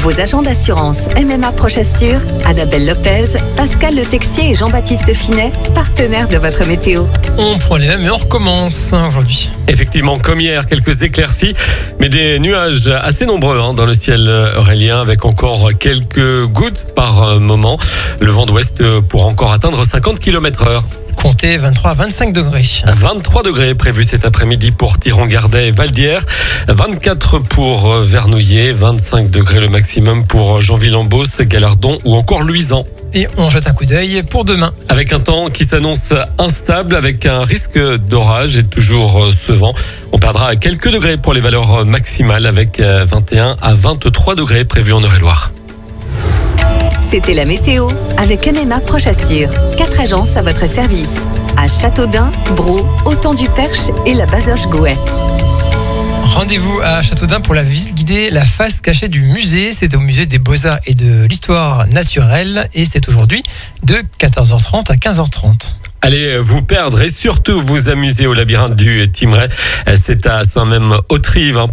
Vos agents d'assurance MMA Prochassure, Annabelle Lopez, Pascal Le Texier et Jean-Baptiste Finet, partenaires de votre météo. On prend les mêmes et on recommence aujourd'hui. Effectivement, comme hier, quelques éclaircies, mais des nuages assez nombreux dans le ciel aurélien, avec encore quelques gouttes par moment. Le vent d'ouest pourra encore atteindre 50 km/h. Comptez 23 à 25 degrés. 23 degrés prévus cet après-midi pour Tiron-Gardet et Valdière, 24 pour Vernouillet, 25 degrés le maximum pour Janville-en-Beauce, Galardon ou encore Luisan. Et on jette un coup d'œil pour demain. Avec un temps qui s'annonce instable, avec un risque d'orage et toujours ce vent. On perdra quelques degrés pour les valeurs maximales, avec 21 à 23 degrés prévus en Eure-et-Loire. C'était la météo avec MMA Prochassure. 4 agences à votre service. À Châteaudun, Braux, Autant-du-Perche et la Bazoche-Gouet. Rendez-vous à Châteaudun pour la visite guidée La face cachée du musée. C'est au musée des Beaux-Arts et de l'Histoire naturelle. Et c'est aujourd'hui de 14h30 à 15h30. Allez vous perdre et surtout vous amuser au labyrinthe du Thymerais. C'est à Saint-Même-Autrive.